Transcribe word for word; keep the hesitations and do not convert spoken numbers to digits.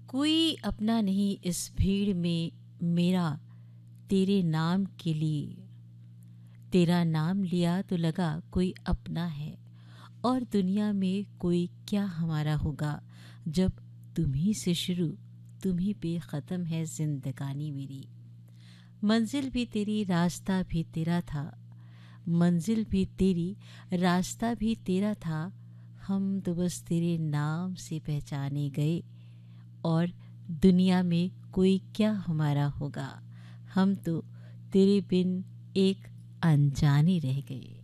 कोई अपना नहीं इस भीड़ में मेरा, तेरे नाम के लिए। तेरा नाम लिया तो लगा कोई अपना है, और दुनिया में कोई क्या हमारा होगा, जब तुम्ही से शुरू तुम्ही पे ख़त्म है जिंदगानी मेरी। मंजिल भी तेरी रास्ता भी तेरा था, मंजिल भी तेरी रास्ता भी तेरा था। हम तो बस तेरे नाम से पहचाने गए, और दुनिया में कोई क्या हमारा होगा, हम तो तेरे बिन एक अनजाने रह गए।